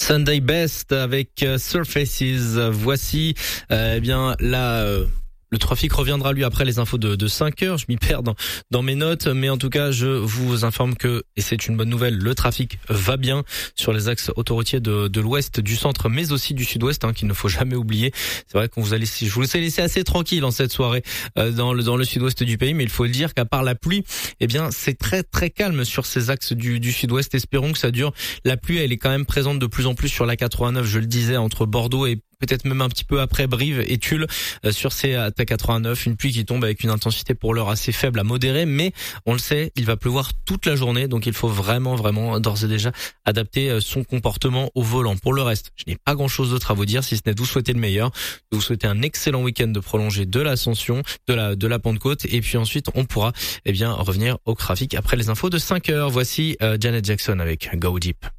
Sunday Best avec Surfaces. Voici le trafic reviendra lui après les infos de 5 heures. Je m'y perds dans mes notes, mais en tout cas, je vous informe que, et c'est une bonne nouvelle, le trafic va bien sur les axes autoroutiers de l'ouest, du centre, mais aussi du sud-ouest, qu'il ne faut jamais oublier. C'est vrai je vous ai laissé assez tranquille en cette soirée dans le sud-ouest du pays, mais il faut le dire qu'à part la pluie, c'est très très calme sur ces axes du sud-ouest. Espérons que ça dure. La pluie, elle est quand même présente de plus en plus sur la 89, je le disais, entre Bordeaux et peut-être même un petit peu après Brive et Tulle, sur ces T89, une pluie qui tombe avec une intensité pour l'heure assez faible à modérée, mais on le sait, il va pleuvoir toute la journée, donc il faut vraiment d'ores et déjà adapter son comportement au volant. Pour le reste, je n'ai pas grand-chose d'autre à vous dire, si ce n'est de vous souhaiter le meilleur, de vous souhaiter un excellent week-end de prolongée de l'ascension, de la Pentecôte, et puis ensuite on pourra revenir au trafic après les infos de 5 heures. Voici Janet Jackson avec Go Deep.